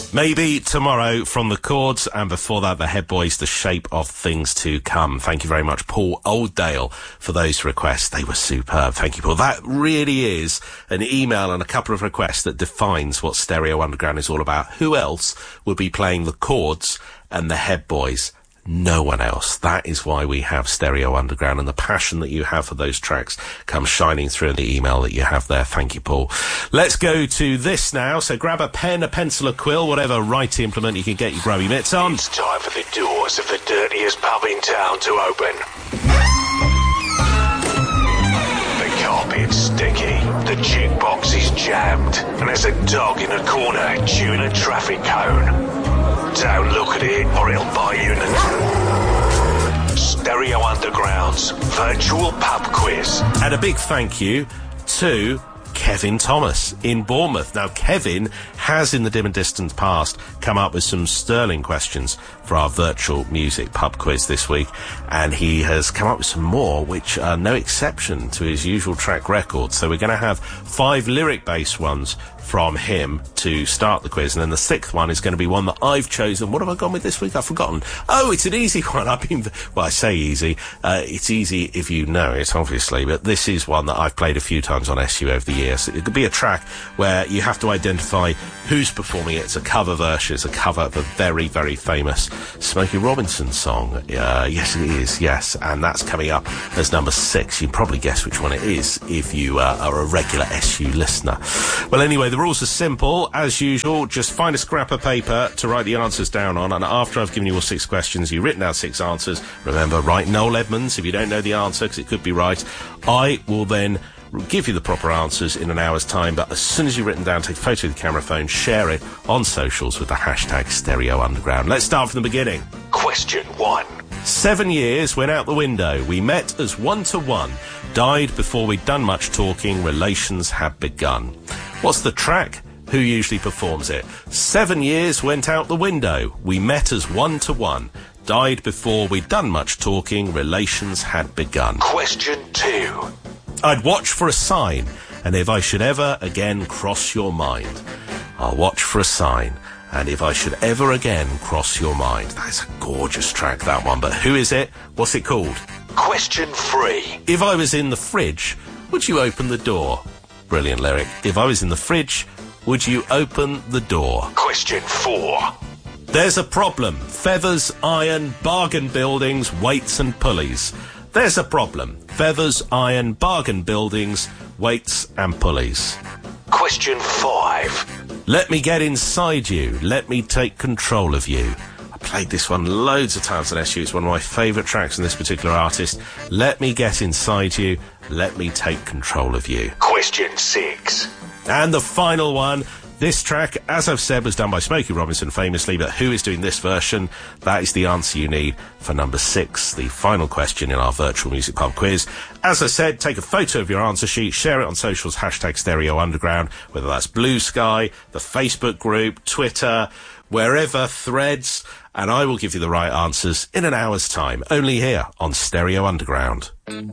Maybe Tomorrow from the Chords, and before that, the Head Boys, The Shape of Things to Come. Thank you very much, Paul Oldale, for those requests. They were superb. Thank you, Paul. That really is an email and a couple of requests that defines what Stereo Underground is all about. Who else would be playing the Chords and the Head Boys? No one else. That is why we have Stereo Underground, and the passion that you have for those tracks comes shining through in the email that you have there. Thank you, Paul. Let's go to this now. So grab a pen, a pencil, a quill, whatever writing implement you can get your grubby mitts on. It's time for the doors of the dirtiest pub in town to open. The carpet's sticky, the jukebox is jammed, and there's a dog in a corner chewing a traffic cone. Don't look at it or it'll bite you. Stereo Underground's virtual pub quiz. And a big thank you to Kevin Thomas in Bournemouth. Now, Kevin has in the dim and distant past come up with some sterling questions for our virtual music pub quiz this week, and he has come up with some more which are no exception to his usual track record. So we're going to have 5 lyric-based ones from him to start the quiz, and then the 6th one is going to be one that I've chosen. What have I gone with this week? I've forgotten. Oh, it's an easy one. Well, I say easy. It's easy if you know it, obviously, but this is one that I've played a few times on SU over the years. It could be a track where you have to identify who's performing it. It's a cover version. It's a cover of a very, very famous Smokey Robinson song. Yes, it is. Yes, and that's coming up as number 6. You can probably guess which one it is if you are a regular SU listener. Well, anyway, the rules are simple. As usual, just find a scrap of paper to write the answers down on, and after I've given you all 6 questions, you've written down 6 answers. Remember, write Noel Edmonds if you don't know the answer, because it could be right. I will then give you the proper answers in an hour's time, but as soon as you've written down, take a photo of the camera phone, share it on socials with the hashtag Stereo Underground. Let's start from the beginning. Question 1. 7 years went out the window. We met as 1-to-1. Died before we'd done much talking. Relations had begun. What's the track? Who usually performs it? 7 years went out the window. We met as 1-to-1. Died before we'd done much talking. Relations had begun. Question 2. I'd watch for a sign, and if I should ever again cross your mind. I'll watch for a sign, and if I should ever again cross your mind. That's a gorgeous track, that one, but who is it? What's it called? Question 3. If I was in the fridge, would you open the door? Brilliant lyric. If I was in the fridge, would you open the door? Question 4. There's a problem. Feathers, iron, bargain buildings, weights and pulleys. There's a problem. Feathers, iron, bargain buildings, weights and pulleys. Question 5. Let me get inside you. Let me take control of you. I played this one loads of times on SU. It's one of my favourite tracks from this particular artist. Let me get inside you. Let me take control of you. Question 6. And the final one. This track, as I've said, was done by Smokey Robinson famously, but who is doing this version? That is the answer you need for number 6, the final question in our virtual music pub quiz. As I said, take a photo of your answer sheet, share it on socials, hashtag Stereo Underground, whether that's Blue Sky, the Facebook group, Twitter, wherever, Threads, and I will give you the right answers in an hour's time, only here on Stereo Underground.